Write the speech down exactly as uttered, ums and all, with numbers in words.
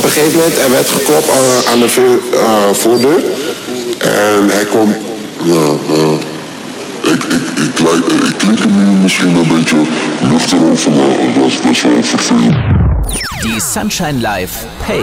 een gegeven moment, er werd geklopt uh, aan de vo- uh, voordeur. En hij komt... Ja, ja. Ik, ik, ik, lijk, ik klink nu misschien een beetje luchtig over, maar dat is best wel vervelend. Die Sunshine Live Pay